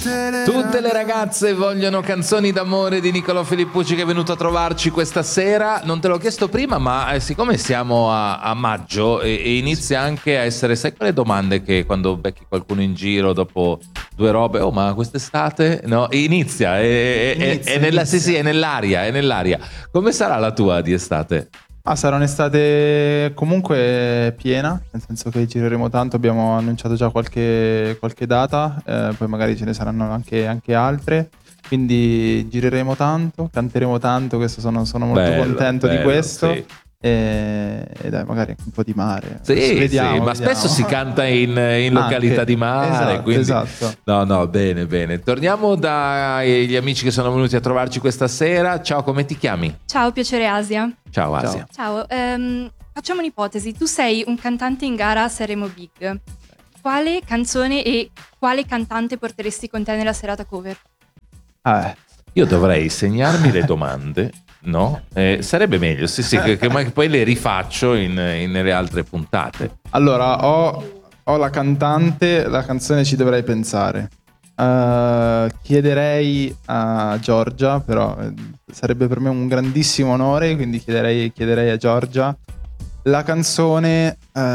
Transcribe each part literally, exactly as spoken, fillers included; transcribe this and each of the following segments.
Tutte le ragazze vogliono canzoni d'amore di Nicolò Filippucci, che è venuto a trovarci questa sera. Non te l'ho chiesto prima, ma eh, siccome siamo a, a maggio e, e inizia anche a essere, sai quelle domande che quando becchi qualcuno in giro dopo due robe, oh ma quest'estate? No, inizia, è, è, inizia, è, nella, inizia. sì, sì, è nell'aria, è nell'aria. Come sarà la tua di estate? Ah, sarà un'estate comunque piena, nel senso che gireremo tanto, abbiamo annunciato già qualche, qualche data, eh, poi magari ce ne saranno anche, anche altre, quindi gireremo tanto, canteremo tanto, questo sono, sono molto Bello, contento bello, di questo. sì. E, e dai, magari anche un po' di mare. Sì, vediamo, sì, ma vediamo. spesso si canta in, in località Anche, di mare, esatto, quindi... esatto. No, no, bene, bene. Torniamo dagli amici che sono venuti a trovarci questa sera. Ciao, come ti chiami? Ciao, piacere Asia. Ciao, Asia. Ciao, ehm, facciamo un'ipotesi. Tu sei un cantante in gara a Sanremo Big. Quale canzone e quale cantante porteresti con te nella serata cover? Eh. Io dovrei segnarmi le domande, no? Eh, sarebbe meglio, sì, sì, che, che poi le rifaccio in, in, nelle altre puntate. Allora, ho, ho la cantante, la canzone ci dovrei pensare. Uh, chiederei a Giorgia, però eh, sarebbe per me un grandissimo onore, quindi chiederei, chiederei a Giorgia. La canzone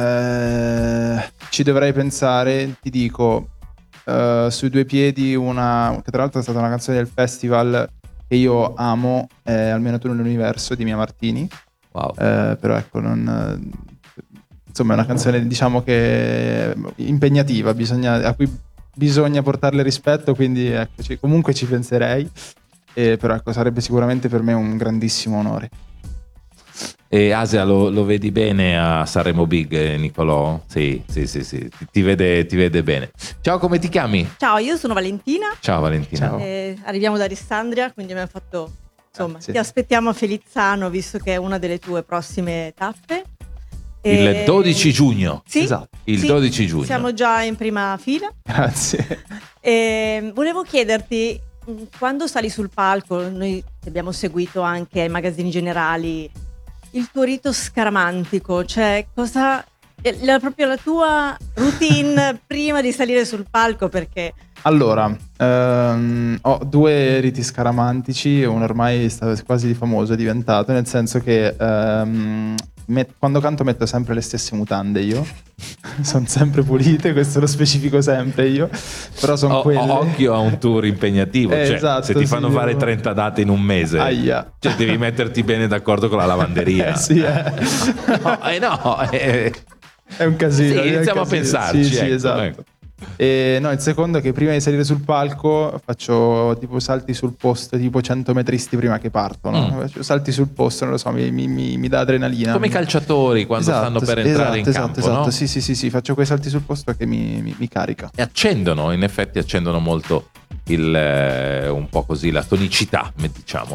eh, ci dovrei pensare, ti dico, uh, sui due piedi, una che tra l'altro è stata una canzone del festival che io amo, è Almeno tu nell'universo di Mia Martini. Wow. Uh, però ecco, non, insomma è una canzone, diciamo, che è impegnativa, bisogna, a cui bisogna portarle rispetto, quindi eccoci, comunque ci penserei, eh, però ecco, sarebbe sicuramente per me un grandissimo onore. E Asia, lo, lo vedi bene a Sanremo Big, eh, Nicolò? Sì, sì, sì, sì. Ti, ti, vede, ti vede bene. Ciao, come ti chiami? Ciao, io sono Valentina. Ciao Valentina. Ciao. Eh, arriviamo da Alessandria, quindi abbiamo fatto, insomma, Grazie. ti aspettiamo a Felizzano, visto che è una delle tue prossime tappe. Il E- dodici giugno. Sì, Esatto. Il sì, dodici giugno. siamo già in prima fila. Grazie. E volevo chiederti, mh, quando sali sul palco, noi ti abbiamo seguito anche ai magazzini generali, il tuo rito scaramantico, cioè cosa, eh, la, proprio la tua routine prima di salire sul palco, perché Allora, ehm, ho due riti scaramantici, uno ormai sta quasi famoso, è diventato, nel senso che ehm, met- quando canto metto sempre le stesse mutande io, sono sempre pulite, questo lo specifico sempre io, però sono O- quelle... occhio a un tour impegnativo, Eh, cioè, esatto, se ti fanno sì, fare devo- trenta date in un mese, Aia. cioè, devi metterti bene d'accordo con la lavanderia. Eh sì, eh. No, eh no, eh, È un casino. Sì, è un iniziamo a casino. pensarci, Sì, sì, ecco, esatto. ecco. E no, il secondo è che prima di salire sul palco faccio tipo salti sul posto, tipo cento metristi prima che partono. Mm. Faccio salti sul posto, non lo so, mi, mi, mi, mi dà adrenalina. come i calciatori quando Esatto, stanno per esatto, entrare in esatto, campo, esatto, no? sì, sì, sì, sì, faccio quei salti sul posto che mi, mi, mi carica. E accendono, in effetti accendono molto il, eh, un po' così la tonicità, diciamo.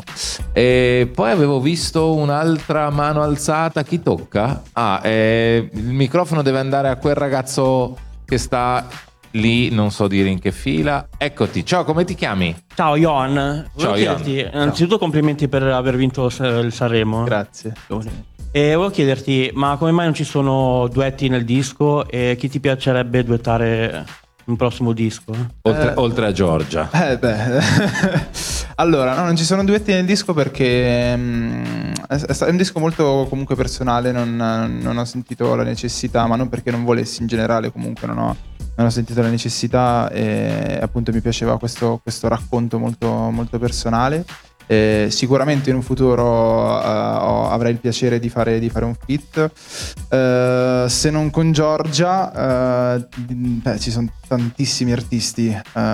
E poi avevo visto un'altra mano alzata. Chi tocca? Ah, eh, il microfono deve andare a quel ragazzo che sta lì, non so dire in che fila. Eccoti, ciao, come ti chiami? Ciao Johan, volevo Ciao, chiederti, Johan. innanzitutto complimenti per aver vinto Sa- il Sanremo. Grazie. E volevo chiederti, ma come mai non ci sono duetti nel disco e chi ti piacerebbe duettare in un prossimo disco? Oltre, Eh. oltre a Giorgia. Eh beh, allora, no, non ci sono duetti nel disco perché mm, è, è un disco molto comunque personale, non, non ho sentito la necessità, ma non perché non volessi, in generale comunque non ho, non ho sentito la necessità e appunto mi piaceva questo, questo racconto molto, molto personale. Eh, sicuramente in un futuro eh, ho- avrei il piacere di fare, di fare un feat. Eh, se non con Giorgia, eh, beh, ci sono tantissimi artisti.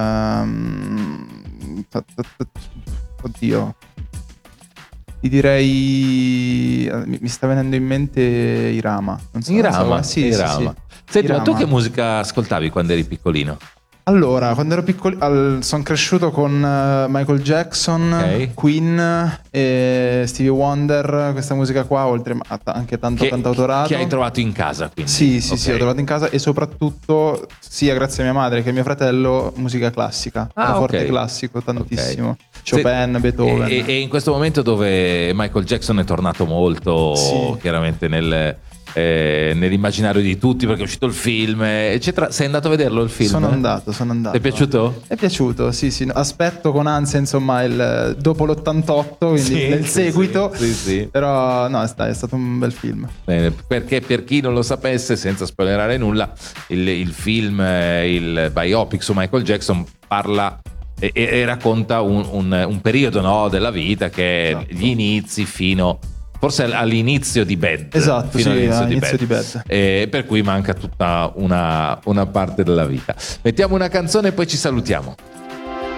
Ehm, ta- ta- ta- oddio, ti direi, eh, mi, mi sta venendo in mente Irama. Non so, Irama, non so, sì, Irama. sì, sì. Senti, ma tu Irama. che musica ascoltavi quando eri piccolino? Allora, quando ero piccolo, sono cresciuto con eh, Michael Jackson, Ok. Queen e Stevie Wonder, questa musica qua, oltre a t- anche tanto Che, cantautorato. che hai trovato in casa, quindi? Sì, sì, sì, Ok. ho trovato in casa e soprattutto, sia grazie a mia madre che a mio fratello, musica classica, Ah, forte ok. classico, tantissimo. Ok. Chopin, Se- Beethoven. E, e in questo momento dove Michael Jackson è tornato molto, Sì. chiaramente nel, eh, nell'immaginario di tutti perché è uscito il film, eccetera. Sei andato a vederlo il film? Sono andato, sono andato. Ti è piaciuto? È piaciuto, sì, sì. Aspetto con ansia, insomma, il dopo l'ottantotto, quindi Sì, nel sì, seguito. sì, sì, sì. Però no, è, è stato un bel film. Bene, perché per chi non lo sapesse, senza spoilerare nulla, il, il film, eh, il biopic su Michael Jackson parla e, e racconta un, un, un periodo, no, della vita che è Esatto. gli inizi fino forse all'inizio di Bad. Esatto, fino sì, all'inizio, all'inizio di, di Bad. Bad. E per cui manca tutta una, una parte della vita. Mettiamo una canzone e poi ci salutiamo.